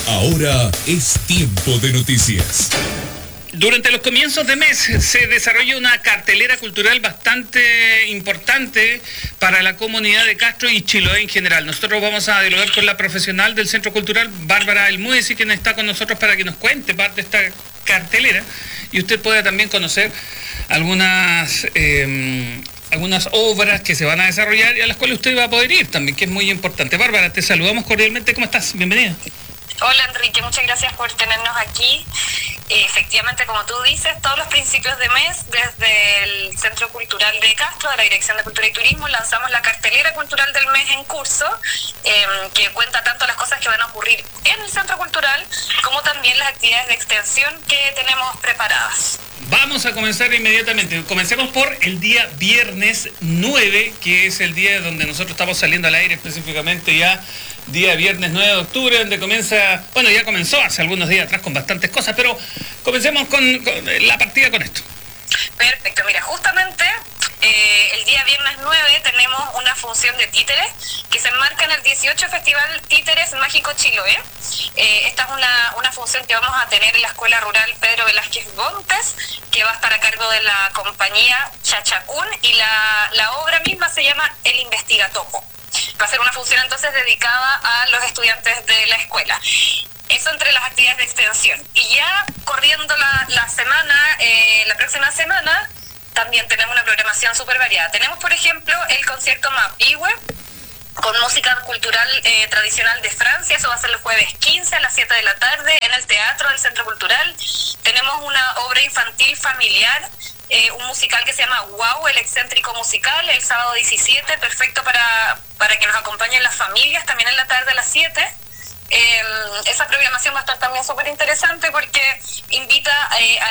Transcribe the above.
Ahora es tiempo de noticias. Durante los comienzos de mes se desarrolla una cartelera cultural bastante importante para la comunidad de Castro y Chiloé en general. Nosotros vamos a dialogar con la profesional del Centro Cultural, Bárbara Elmúdez, quien está con nosotros para que nos cuente parte de esta cartelera y usted pueda también conocer algunas obras que se van a desarrollar y a las cuales usted va a poder ir también, que es muy importante. Bárbara, te saludamos cordialmente. ¿Cómo estás? Bienvenida. Hola Enrique, muchas gracias por tenernos aquí. Efectivamente, como tú dices, todos los principios de mes, desde el Centro Cultural de Castro, de la Dirección de Cultura y Turismo, lanzamos la cartelera cultural del mes en curso, que cuenta tanto las cosas que van a ocurrir en el Centro Cultural, como también las actividades de extensión que tenemos preparadas. Vamos a comenzar inmediatamente. Comencemos por el día viernes 9, que es el día donde nosotros estamos saliendo al aire específicamente ya. Día viernes 9 de octubre, donde comienza, bueno, ya comenzó hace algunos días atrás con bastantes cosas, pero comencemos con la partida con esto. Perfecto, mira, justamente el día viernes 9 tenemos una función de títeres que se enmarca en el 18 Festival Títeres Mágico Chiloé. Esta es una función que vamos a tener en la Escuela Rural Pedro Velázquez Montes, que va a estar a cargo de la compañía Chachacún, y la obra misma se llama El Investigatopo. Va a ser una función entonces dedicada a los estudiantes de la escuela. Eso entre las actividades de extensión. Y ya corriendo la semana, la próxima semana, también tenemos una programación súper variada. Tenemos, por ejemplo, el concierto Mapihue, con música cultural tradicional de Francia. Eso va a ser el jueves 15 a las 7 de la tarde en el Teatro del Centro Cultural. Tenemos una obra infantil familiar, un musical que se llama Wow, el excéntrico musical, el sábado 17, perfecto para que nos acompañen las familias, también en la tarde a las 7. Esa programación va a estar también súper interesante porque invita